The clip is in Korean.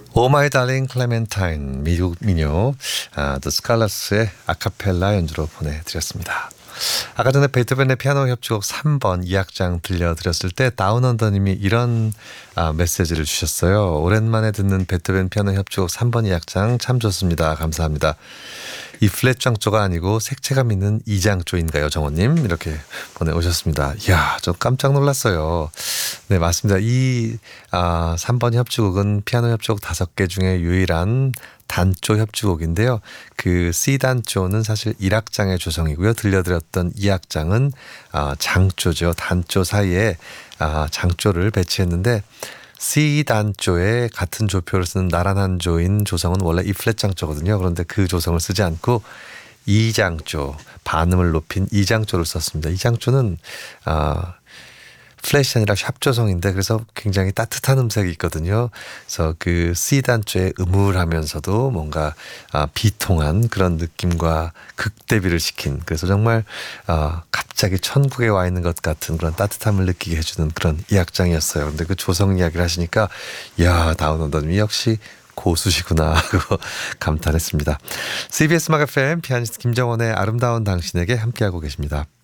오 마이 달링 클레멘타인 미국 민요 The Scholars의 아카펠라 연주로 보내드렸습니다. 아까 전에 베토벤의 피아노 협주곡 3번 2악장 들려드렸을 때 다운언더님이 이런 메시지를 주셨어요. 오랜만에 듣는 베토벤 피아노 협주곡 3번 2악장 참 좋습니다. 감사합니다. 이 플랫장조가 아니고 색채감 있는 2장조인가요, 정원님? 이렇게 보내오셨습니다. 이야, 저 깜짝 놀랐어요. 네, 맞습니다. 이 3번 협주곡은 피아노 협주곡 5개 중에 유일한 단조 협주곡인데요. 그 C단조는 사실 1악장의 조성이고요. 들려드렸던 2악장은 장조죠. 단조 사이에 장조를 배치했는데 C단조에 같은 조표를 쓰는 나란한 조인 조성은 원래 E플랫장조거든요. 그런데 그 조성을 쓰지 않고 2장조, 반음을 높인 2장조를 썼습니다. 2장조는 플랫이 아니라 샵 조성인데 그래서 굉장히 따뜻한 음색이 있거든요. 그래서 그 C단조의 음울하면서도 뭔가 비통한 그런 느낌과 극대비를 시킨, 그래서 정말 갑자기 천국에 와 있는 것 같은 그런 따뜻함을 느끼게 해주는 그런 이 악장이었어요. 근데 그 조성 이야기를 하시니까 야, 다운언더님이 역시 고수시구나 하고 감탄했습니다. CBS 음악 FM 피아니스트 김정원의 아름다운 당신에게 함께하고 계십니다.